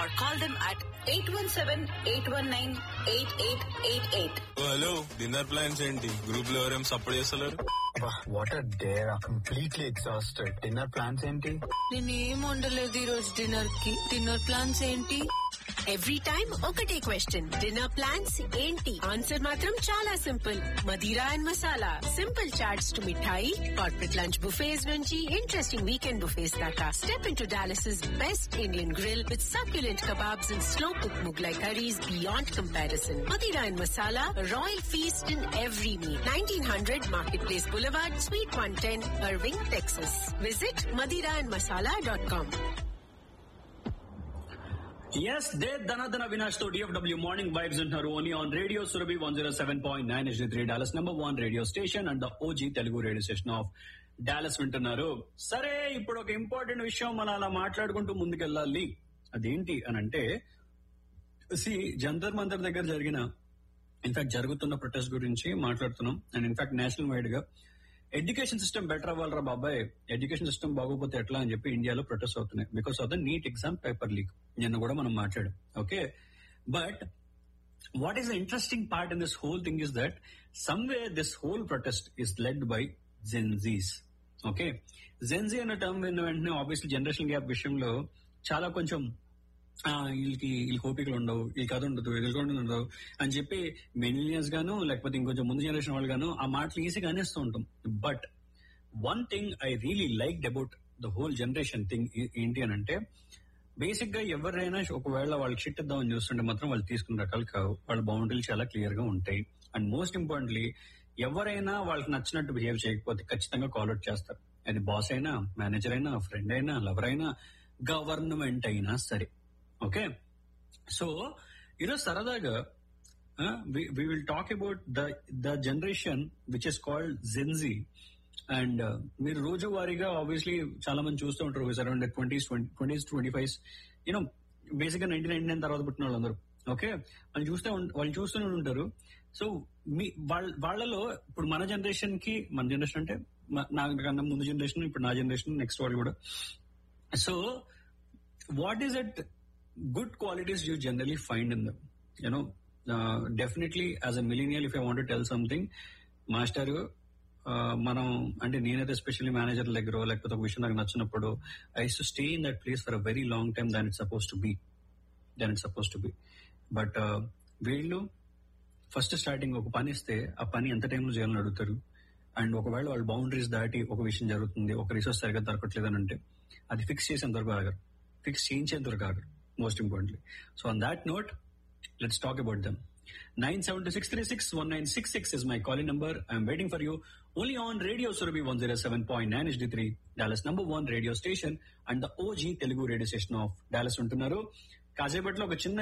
or call them at 817-819-8888. Hello, dinner plans ఏంటి? Group లో ఎవరేం సపోర్ట్ చేస్తలేరు? What are there completely exhausted. Dinner plans ఏంటి? నేనేం వండలేదు ఈ రోజు డిన్నర్ కి. డిన్నర్ ప్లాన్స్ ఏంటి? ఎవ్రీ టైమ్ ఒకటే క్వశ్చన్, డిన్నర్ ప్లాన్స్ ఏంటి? ఆన్సర్ మాత్రం చాలా simple. Madira and masala. Simple charts to mithai, corporate lunch buffets నుంచి ఇంట్రెస్టింగ్ వీకెండ్ బుఫేస్ దాకా. Step into Dallas' best Indian grill with succulent kebabs and slow-cooked Mughlai curries beyond comparison. Madira and Masala, a royal feast in every meal. 1900 Marketplace Boulevard, Suite 110, Irving, Texas. Visit madiraandmasala.com. Yes they ధనాధన Vinash తో DFW morning vibes ఉంటున్నారు only on radio Surabhi 107.9 HD3 Dallas number 1 radio station and the OG Telugu radio station of Dallas వింటున్నారు. సరే, ఇప్పుడు ఒక important విషయం మనం అలా మాట్లాడుకుంటూ ముందుకెళ్ళాలి. అదేంటి అని అంటే, జంతర్ మంతర్ దగ్గర జరిగిన, ఇన్ఫాక్ట్ జరుగుతున్న ప్రొటెస్ట్ గురించి మాట్లాడుతున్నాం. అండ్ ఇన్ఫాక్ట్ నేషనల్ వైడ్ గా ఎడ్యుకేషన్ సిస్టమ్ బెటర్ అవ్వాలరా బాబాయ్, ఎడ్యుకేషన్ సిస్టమ్ బాగోపోతే ఎట్లా అని చెప్పి ఇండియాలో ప్రొటెస్ట్ అవుతున్నాయి because of the NEET exam paper leak. నిన్న కూడా మనం మాట్లాడాం. Okay, but what is the interesting part in this whole thing is that somewhere this whole protest is led by Gen Zs. Okay, Gen Z అన్న term విన్న వెంటనే obviously generation gap విషయంలో చాలా కొంచెం వీళ్ళకి ఓపికలు ఉండవు, వీళ్ళకి అది ఉండదు, వీళ్ళకి ఉండదు అని చెప్పి మిలినియర్స్ గాను లేకపోతే ఇంకొంచెం ముందు జనరేషన్ వాళ్ళు గాను ఆ మాటలు ఈజీగా అనేస్తూ ఉంటాం. But one thing I really liked about the whole generation thing ఏంటి అని అంటే, బేసిక్ గా ఎవరైనా ఒకవేళ వాళ్ళకి షిట్ ఇద్దామని చూస్తుంటే మాత్రం వాళ్ళు తీసుకున్న రకాలు కావు. వాళ్ళ బౌండరీలు చాలా క్లియర్ గా ఉంటాయి. అండ్ మోస్ట్ ఇంపార్టెంట్లీ, ఎవరైనా వాళ్ళకి నచ్చినట్టు బిహేవ్ చేయకపోతే ఖచ్చితంగా కాల్ అవుట్ చేస్తారు. అది బాస్ అయినా, మేనేజర్ అయినా, ఫ్రెండ్ అయినా, లవర్ అయినా, గవర్నమెంట్ అయినా సరే. ఓకే, సో ఈరోజు సరదాగా we will talk about the generation which is called Gen Z. And మీరు రోజువారీగా ఆబ్వియస్లీ చాలా మంది చూస్తూ ఉంటారు around 20s to 25s, you know basic గా 1999 తర్వాత పుట్టిన వాళ్ళందరూ. ఓకే, వాళ్ళు చూస్తూనే ఉంటారు. సో వాళ్ళలో ఇప్పుడు మన జనరేషన్ అంటే నాకన్నా ముందు జనరేషన్, ఇప్పుడు నా జనరేషన్, నెక్స్ట్ వాళ్ళు కూడా. So what is it good qualities you generally find in them? Definitely as a millennial, if I want to tell something, master, మనం అంటే నేనైతే ఎస్పెషల్లీ మేనేజర్ దగ్గర లేకపోతే ఒక విషయం నాకు నచ్చినప్పుడు I use to stay in that place for a very long time than it's suppose to be. But వీళ్ళు ఫస్ట్ స్టార్టింగ్ ఒక పని ఇస్తే ఆ పని ఎంత టైంలో చేయాలని అడుగుతారు. అండ్ ఒకవేళ వాళ్ళ బౌండరీస్ దాటి ఒక విషయం జరుగుతుంది, ఒక రిసోర్స్ సరిగ్గా దొరకట్లేదు అని అంటే అది ఫిక్స్ చేసేంత వరకు ఆగరు, ఫిక్స్ చేయించేంత వరకు ఆగరు. Most importantly. So on that note, let's talk about them. 972-636-1966 is my calling number. I'm waiting for you only on Radio Surabhi 107.9 HD3, Dallas number 1 radio station and the OG Telugu radio station of Dallas untunnaru. కాసేపట్లో ఒక చిన్న